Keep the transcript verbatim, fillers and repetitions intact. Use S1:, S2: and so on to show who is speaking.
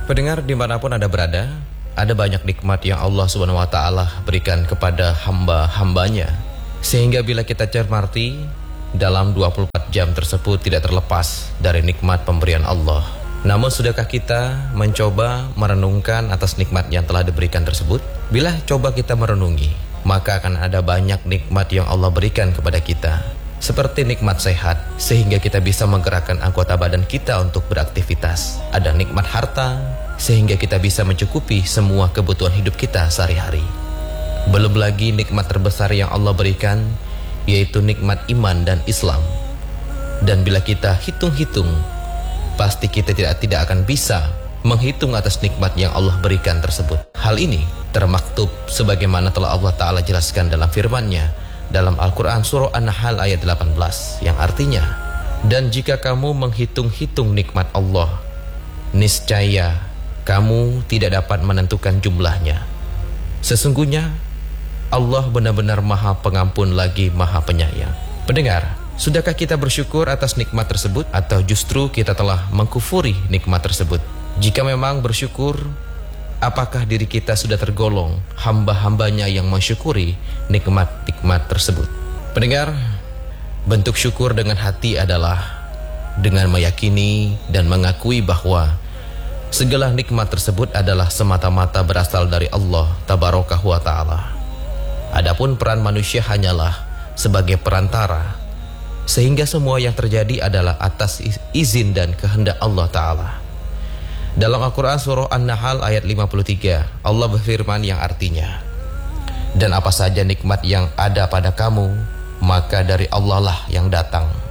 S1: Pendengar dimanapun Anda berada, ada banyak nikmat yang Allah subhanahu wa ta'ala berikan kepada hamba-hambanya, sehingga bila kita cermati, dalam dua puluh empat jam tersebut tidak terlepas dari nikmat pemberian Allah. Namun sudahkah kita mencoba merenungkan atas nikmat yang telah diberikan tersebut? Bila coba kita merenungi, maka akan ada banyak nikmat yang Allah berikan kepada kita. Seperti nikmat sehat, sehingga kita bisa menggerakkan anggota badan kita untuk beraktivitas. Ada nikmat harta, sehingga kita bisa mencukupi semua kebutuhan hidup kita sehari-hari. Belum lagi nikmat terbesar yang Allah berikan, yaitu nikmat iman dan Islam. Dan bila kita hitung-hitung, pasti kita tidak tidak akan bisa menghitung atas nikmat yang Allah berikan tersebut. Hal ini termaktub sebagaimana telah Allah Ta'ala jelaskan dalam firman-Nya dalam Al-Quran surah An-Nahl ayat delapan belas, yang artinya, dan jika kamu menghitung-hitung nikmat Allah, niscaya kamu tidak dapat menentukan jumlahnya. Sesungguhnya Allah benar-benar maha pengampun lagi maha penyayang. Pendengar, sudahkah kita bersyukur atas nikmat tersebut, atau justru kita telah mengkufuri nikmat tersebut? Jika memang bersyukur, apakah diri kita sudah tergolong hamba-hambanya yang mensyukuri nikmat-nikmat tersebut? Pendengar, bentuk syukur dengan hati adalah dengan meyakini dan mengakui bahwa segala nikmat tersebut adalah semata-mata berasal dari Allah Tabaraka wa Ta'ala. Adapun peran manusia hanyalah sebagai perantara, sehingga semua yang terjadi adalah atas izin dan kehendak Allah Ta'ala. Dalam Al-Quran surah An-Nahl ayat lima puluh tiga, Allah berfirman yang artinya, dan apa saja nikmat yang ada pada kamu, maka dari Allah lah yang datang.